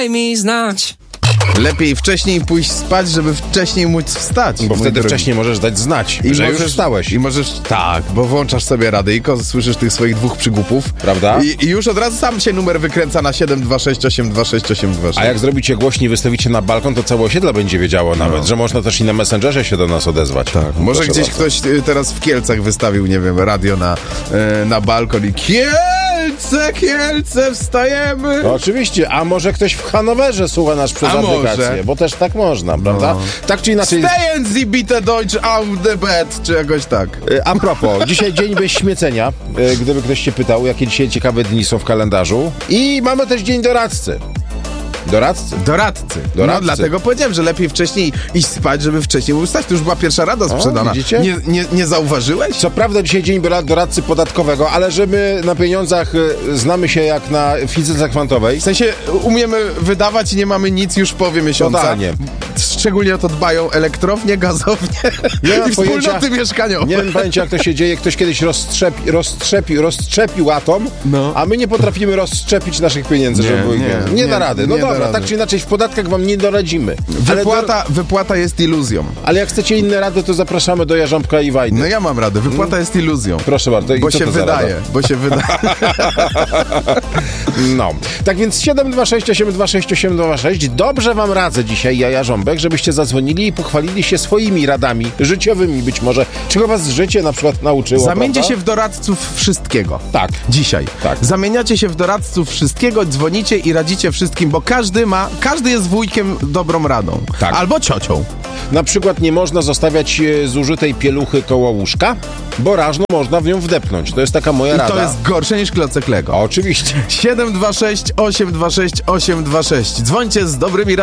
daj mi znać. Lepiej wcześniej pójść spać, żeby wcześniej móc wstać. Bo mój wtedy drogi. wcześniej możesz dać znać, I że możesz, już wstałeś. I możesz, tak, bo włączasz sobie radyjko, słyszysz tych swoich dwóch przygłupów. Prawda? I już od razu sam się numer wykręca na 726826826. A jak zrobicie głośniej, wystawicie na balkon, to całe osiedle będzie wiedziało nawet, że można też i na Messengerze się do nas odezwać. Tak, może Proszę gdzieś bardzo. ktoś teraz w Kielcach wystawił, nie wiem, radio na balkon i Kielce, wstajemy! No, oczywiście, a może ktoś w Hanowerze słucha nas przez A aplikację, może. bo też tak można, prawda? Tak czy inaczej. Stejen Sie bitte Deutsch auf the bed, czy jakoś tak. A propos, dzisiaj dzień bez śmiecenia, gdyby ktoś się pytał, jakie dzisiaj ciekawe dni są w kalendarzu. I mamy też dzień doradcy. Doradcy? Doradcy. No Doradcy. dlatego powiedziałem, że lepiej wcześniej iść spać, żeby wcześniej móc wstać. To już była pierwsza rada sprzedana. widzicie? Nie zauważyłeś? Co prawda dzisiaj dzień doradcy podatkowego, ale że my na pieniądzach znamy się jak na fizyce kwantowej. W sensie umiemy wydawać i nie mamy nic już w połowie miesiąca. Totalnie. Szczególnie o to dbają elektrownie, gazownie Nie mam i wspólnoty mieszkaniowe. Nie mam pojęcia, jak to się dzieje. Ktoś kiedyś rozszczepił atom, No. a my nie potrafimy rozszczepić naszych pieniędzy, żeby były pieniądze. Nie da rady. No nie da dobra, rady. tak czy inaczej w podatkach wam nie doradzimy. Wypłata jest iluzją. Ale jak chcecie inne rady, to zapraszamy do Jarząbka i Wajdy. No ja mam radę. Wypłata jest iluzją. Proszę bardzo. I Bo co się to za wydaje. rada? Bo się wydaje. No. Tak więc 726826826. Dobrze wam radzę dzisiaj, ja Jarząbek, żebyście zadzwonili i pochwalili się swoimi radami życiowymi być może. Czego was życie na przykład nauczyło, Zamieńcie prawda? się w doradców wszystkiego. Tak. Dzisiaj. Tak. Zamieniacie się w doradców wszystkiego, dzwonicie i radzicie wszystkim, bo każdy jest wujkiem dobrą radą. Tak. Albo ciocią. Na przykład nie można zostawiać zużytej pieluchy koło łóżka, bo rażno można w nią wdepnąć. To jest taka moja I rada. to jest gorsze niż klocek Lego. Oczywiście. 726 826 826. Dzwońcie z dobrymi radami.